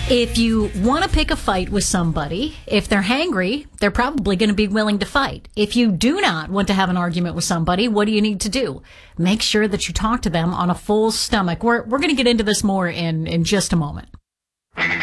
If you want to pick a fight with somebody, if they're hangry, they're probably going to be willing to fight. If you do not want to have an argument with somebody, what do you need to do? Make sure that you talk to them on a full stomach. We're going to get into this more in just a moment.